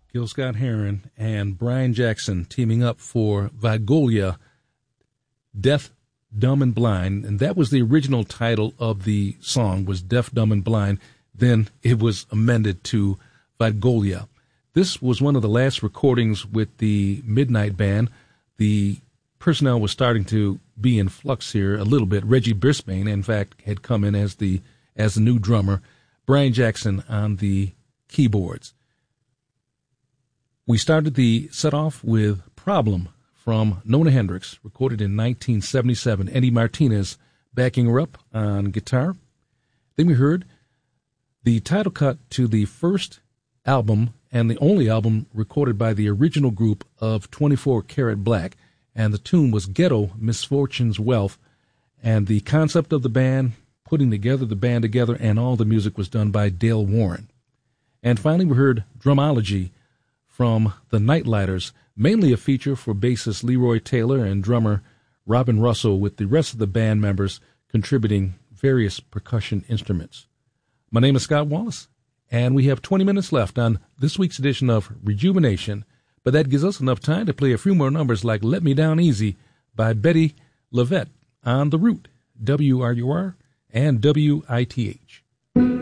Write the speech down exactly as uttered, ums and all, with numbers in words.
Gil Scott-Heron and Brian Jackson teaming up for Vigolia, Deaf, Dumb, and Blind. And that was the original title of the song, was Deaf, Dumb, and Blind. Then it was amended to Vigolia. This was one of the last recordings with the Midnight Band. The personnel was starting to be in flux here a little bit. Reggie Brisbane, in fact, had come in as the as the new drummer. Brian Jackson on the keyboards. We started the set off with Problem from Nona Hendryx, recorded in nineteen seventy-seven. Eddie Martinez backing her up on guitar. Then we heard the title cut to the first album and the only album recorded by the original group of twenty-four Karat Black, and the tune was Ghetto Misfortune's Wealth, and the concept of the band, putting together the band together, and all the music was done by Dale Warren. And finally we heard Drumology from the Nightlighters, mainly a feature for bassist Leroy Taylor and drummer Robin Russell, with the rest of the band members contributing various percussion instruments. My name is Scott Wallace, and we have twenty minutes left on this week's edition of Rejuvenation, but that gives us enough time to play a few more numbers like Let Me Down Easy by Betty Levette on The Root, W R U R and W I T H.